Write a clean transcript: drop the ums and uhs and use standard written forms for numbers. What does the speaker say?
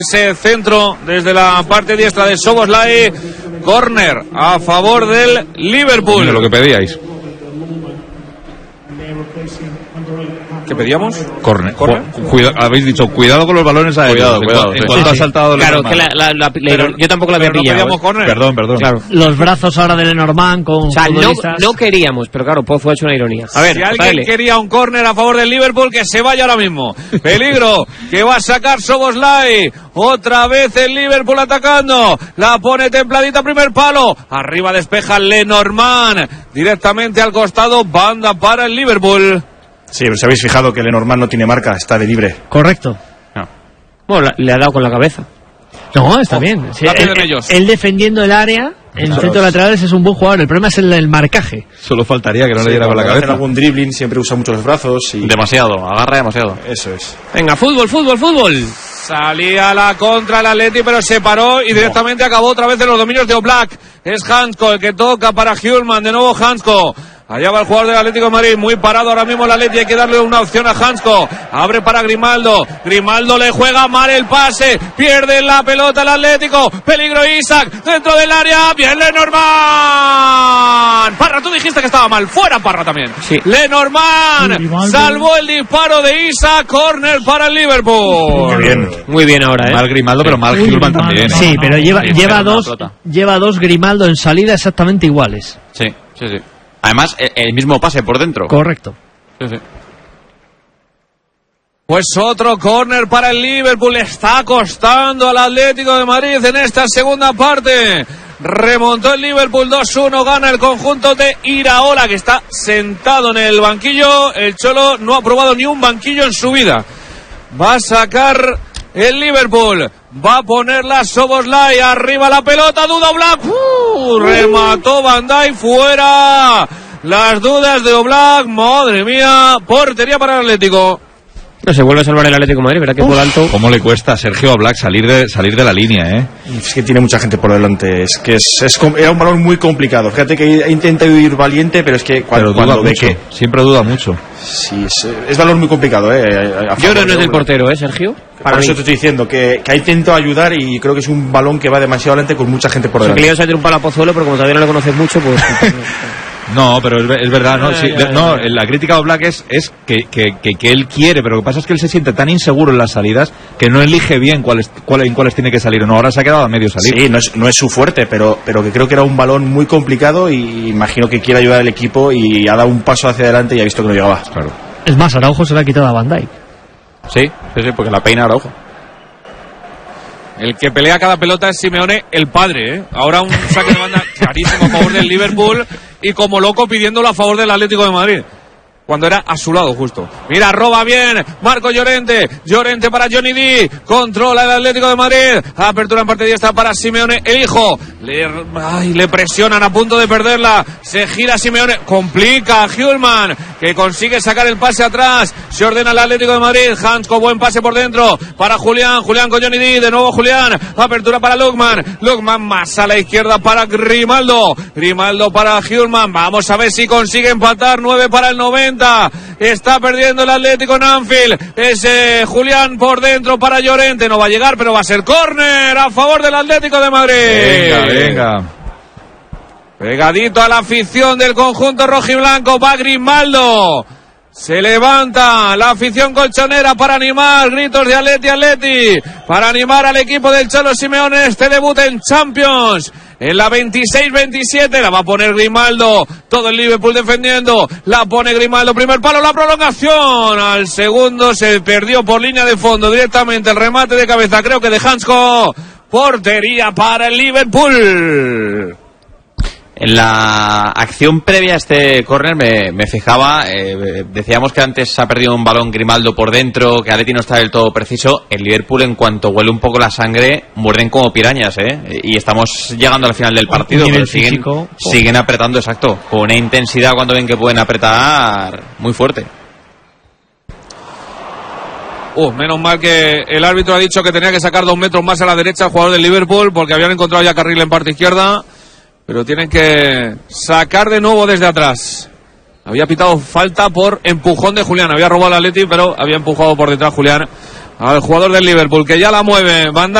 Ese centro desde la parte diestra de Szoboszlai, córner a favor del Liverpool. Lo que pedíais. ¿Qué pedíamos? Córner. Habéis dicho, cuidado con los balones aéreos. Cuidado. En cuanto ha saltado claro, que yo tampoco la había pillado. No córner. Perdón. Claro. Los brazos ahora de Lenormand con no queríamos, pero claro, Pozo ha hecho una ironía. A ver, si alguien quería un córner a favor del Liverpool, que se vaya ahora mismo. Peligro, que va a sacar Szoboszlai. Otra vez el Liverpool atacando. La pone templadita, primer palo. Arriba despeja Lenormand. Directamente al costado, banda para el Liverpool. Sí, pero si habéis fijado que Lenormand no tiene marca, está de libre. Correcto. No. Bueno, le ha dado con la cabeza. No, está bien. Sí, él defendiendo el área, en centro laterales es un buen jugador. El problema es el marcaje. Solo faltaría que no le diera con la cabeza. Hacer algún dribbling, siempre usa mucho los brazos. Y... Demasiado, agarra demasiado. Eso es. Venga, fútbol. Salía la contra el Atleti, pero se paró y directamente acabó otra vez en los dominios de Oblak. Es Hansko el que toca para Hjulmand. De nuevo Hansko. Allá va el jugador del Atlético de Madrid, muy parado ahora mismo el Atleti, hay que darle una opción a Hansko. Abre para Grimaldo, Grimaldo le juega mal el pase, pierde la pelota el Atlético, peligro Isak, dentro del área, bien Lenormand. Parra, tú dijiste que estaba mal, fuera Parra también. Sí. Lenormand salvó el disparo de Isak, córner para el Liverpool. Muy bien ahora, Mal Grimaldo, pero mal Hjulmand también. Sí, pero lleva dos Grimaldo en salida exactamente iguales. Sí. Además, el mismo pase por dentro. Correcto. Sí. Pues otro córner para el Liverpool. Está costando al Atlético de Madrid en esta segunda parte. Remontó el Liverpool 2-1. Gana el conjunto de Iraola, que está sentado en el banquillo. El Cholo no ha probado ni un banquillo en su vida. Va a sacar el Liverpool. Va a ponerla Szoboszlai. Arriba la pelota. Duda Oblak. Remató Van Dijk. Fuera. Las dudas de Oblak. Madre mía. Portería para el Atlético. No se vuelve a salvar el Atlético de Madrid, ¿verdad? Que por alto. ¿Cómo le cuesta a Sergio Oblak salir de la línea, Es que tiene mucha gente por delante. Es que era un balón muy complicado. Fíjate que he intentado ir valiente, pero es que cuando ve que siempre duda mucho. Sí, es balón muy complicado, Yo no es del portero, Sergio. Por eso te estoy diciendo que ha intentado ayudar y creo que es un balón que va demasiado lento con mucha gente por delante. Que le ibas a meter un palo a Pozuelo, pero como todavía no le conoces mucho, pues. No, pero es verdad, ¿no? Sí, no, la crítica de Oblak es que él quiere, pero lo que pasa es que él se siente tan inseguro en las salidas que no elige bien en cuáles tiene que salir o no. Ahora se ha quedado a medio salir. Sí, no es su fuerte, pero que creo que era un balón muy complicado y imagino que quiere ayudar al equipo y ha dado un paso hacia adelante y ha visto que no llegaba. Claro. Es más, Araujo se le ha quitado a Van Dijk. Sí, porque la peina Araujo. El que pelea cada pelota es Simeone, el padre, Ahora un saque de banda clarísimo a favor del Liverpool y como loco pidiéndolo a favor del Atlético de Madrid. Cuando era a su lado justo. Mira, roba bien Marco Llorente para Johnny D, controla el Atlético de Madrid, apertura en parte diestra para Simeone, el hijo, le presionan a punto de perderla, se gira Simeone, complica a Hjulmand, que consigue sacar el pase atrás, se ordena el Atlético de Madrid, Hansko, buen pase por dentro, para Julián con Johnny D, de nuevo Julián, apertura para Lukman más a la izquierda para Grimaldo para Hjulmand, vamos a ver si consigue empatar, 9 para el 90. Está perdiendo el Atlético en Anfield. Ese Julián por dentro para Llorente. No va a llegar, pero va a ser córner a favor del Atlético de Madrid. Venga. Pegadito a la afición del conjunto rojiblanco. Va Grimaldo. Se levanta la afición colchonera para animar. Gritos de Atleti. Para animar al equipo del Cholo Simeone. Este debut en Champions. En la 26-27 la va a poner Grimaldo. Todo el Liverpool defendiendo. La pone Grimaldo. Primer palo, la prolongación. Al segundo se perdió por línea de fondo directamente el remate de cabeza. Creo que de Hansko. Portería para el Liverpool. En la acción previa a este córner me fijaba, decíamos que antes ha perdido un balón Grimaldo por dentro, que Atleti no está del todo preciso. El Liverpool, en cuanto huele un poco la sangre, muerden como pirañas, y estamos llegando al final del partido, pero siguen apretando, exacto, con una intensidad cuando ven que pueden apretar muy fuerte. Menos mal que el árbitro ha dicho que tenía que sacar 2 metros más a la derecha al jugador del Liverpool, porque habían encontrado ya carril en parte izquierda. Pero tienen que sacar de nuevo desde atrás. Había pitado falta por empujón de Julián. Había robado al Atleti, pero había empujado por detrás Julián al jugador del Liverpool, que ya la mueve. Banda